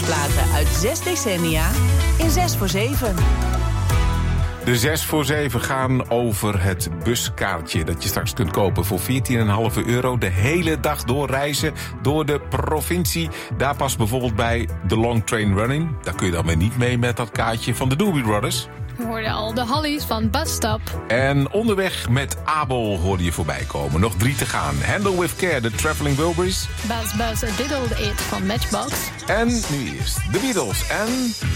platen uit 6 decennia in 6 voor 7. De 6 voor 7 gaan over het buskaartje dat je straks kunt kopen voor €14,5. De hele dag doorreizen door de provincie. Daar past bijvoorbeeld bij de Long Train Running. Daar kun je dan weer niet mee met dat kaartje van de Doobie Brothers. We hoorden al de Hollies van Bus Stop. En onderweg met Abel hoorde je voorbij komen. Nog 3 te gaan. Handle with Care, de Traveling Wilburys. Buzz Buzz, a Diddled It van Matchbox. En nu eerst de Beatles en...